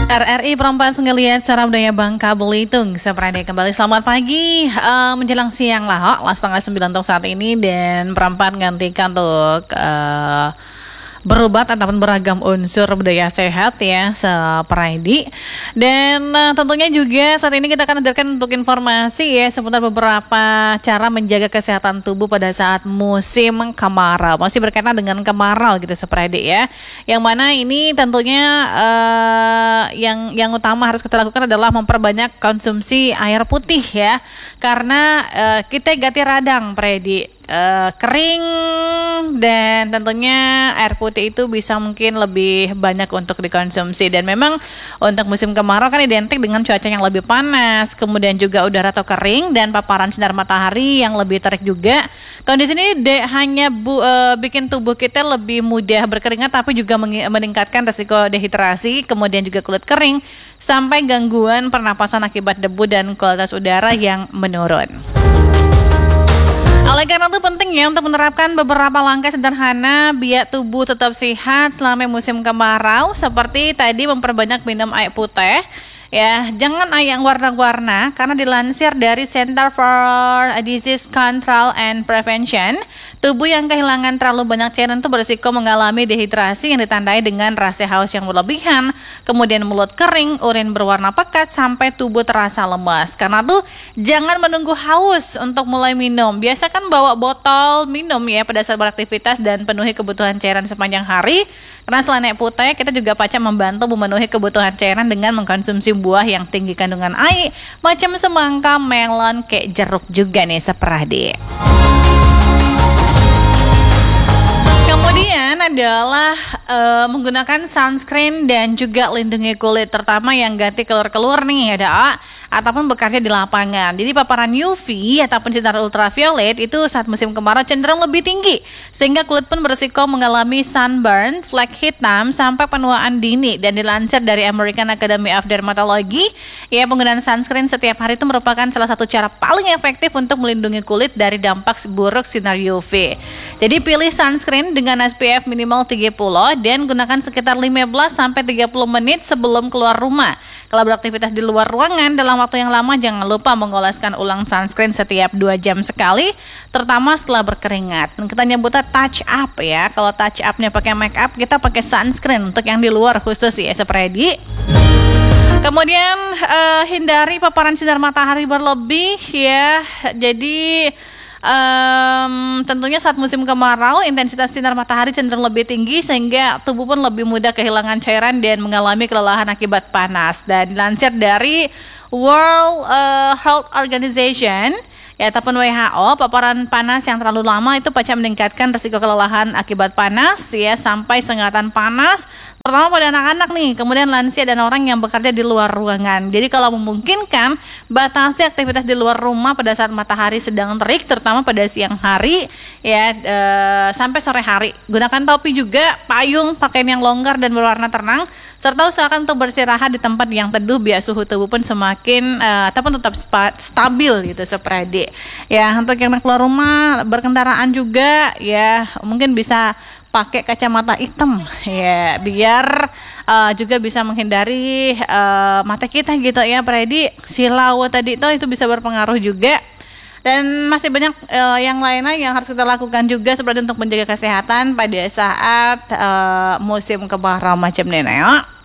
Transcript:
RRI Perempuan Senggeliat Cara Budaya Bangka Belitung seperti kembali selamat pagi menjelang siang lah setengah 9 untuk saat ini dan perempuan gantikan untuk berobat ataupun beragam unsur budaya sehat ya seperti dan tentunya juga saat ini kita akan hadirkan untuk informasi ya seputar beberapa cara menjaga kesehatan tubuh pada saat musim kemarau, masih berkaitan dengan kemarau gitu seperti ya, yang mana ini tentunya yang utama harus kita lakukan adalah memperbanyak konsumsi air putih ya, karena kita ganti radang Predi kering dan tentunya air putih itu bisa mungkin lebih banyak untuk dikonsumsi. Dan memang untuk musim kemarau kan identik dengan cuaca yang lebih panas, kemudian juga udara atau kering dan paparan sinar matahari yang lebih terik juga. Kondisi ini hanya bikin tubuh kita lebih mudah berkeringat, tapi juga meningkatkan resiko dehidrasi, kemudian juga kulit kering sampai gangguan pernapasan akibat debu dan kualitas udara yang menurun. Oleh karena itu penting ya untuk menerapkan beberapa langkah sederhana biar tubuh tetap sehat selama musim kemarau, seperti tadi memperbanyak minum air putih. Ya, jangan air yang warna-warna karena dilansir dari Center for Disease Control and Prevention, tubuh yang kehilangan terlalu banyak cairan itu berisiko mengalami dehidrasi yang ditandai dengan rasa haus yang berlebihan, kemudian mulut kering, urin berwarna pekat sampai tubuh terasa lemas. Karena tuh jangan menunggu haus untuk mulai minum. Biasa kan bawa botol minum ya pada saat beraktivitas dan penuhi kebutuhan cairan sepanjang hari. Karena selain air putih, kita juga pacak membantu memenuhi kebutuhan cairan dengan mengkonsumsi buah yang tinggi kandungan air, macam semangka, melon, kayak jeruk juga nih seperti. Kemudian adalah menggunakan sunscreen dan juga lindungi kulit, terutama yang ganti keluar nih ada ataupun bekerja di lapangan. Jadi paparan UV ataupun sinar ultraviolet itu saat musim kemarau cenderung lebih tinggi, sehingga kulit pun berisiko mengalami sunburn, flek hitam sampai penuaan dini. Dan dilansir dari American Academy of Dermatology, ya penggunaan sunscreen setiap hari itu merupakan salah satu cara paling efektif untuk melindungi kulit dari dampak buruk sinar UV. Jadi pilih sunscreen dengan SPF minimal 30 dan gunakan sekitar 15 sampai 30 menit sebelum keluar rumah. Kalau beraktivitas di luar ruangan dalam waktu yang lama, jangan lupa mengoleskan ulang sunscreen setiap 2 jam sekali, terutama setelah berkeringat. Dan kita nyebutnya touch up ya. Kalau touch upnya pakai make up, kita pakai sunscreen untuk yang di luar khusus ya seperti. Kemudian hindari paparan sinar matahari berlebih ya. Jadi tentunya saat musim kemarau intensitas sinar matahari cenderung lebih tinggi sehingga tubuh pun lebih mudah kehilangan cairan dan mengalami kelelahan akibat panas. Dan dilansir dari World Health Organization ya ataupun WHO, paparan panas yang terlalu lama itu pacak meningkatkan risiko kelelahan akibat panas ya sampai sengatan panas, terutama pada anak-anak nih, kemudian lansia dan orang yang bekerja di luar ruangan. Jadi kalau memungkinkan, batasi aktivitas di luar rumah pada saat matahari sedang terik, terutama pada siang hari ya sampai sore hari. Gunakan topi juga, payung, pakaian yang longgar dan berwarna terang, serta usahakan untuk beristirahat di tempat yang teduh biar suhu tubuh pun semakin ataupun tetap stabil gitu seperti. Ya, untuk yang keluar rumah berkendaraan juga ya mungkin bisa pakai kacamata hitam ya biar juga bisa menghindari mata kita gitu ya Predi. Silau tadi itu bisa berpengaruh juga. Dan masih banyak yang lainnya yang harus kita lakukan juga seperti untuk menjaga kesehatan pada saat musim kemarau macam ini ya.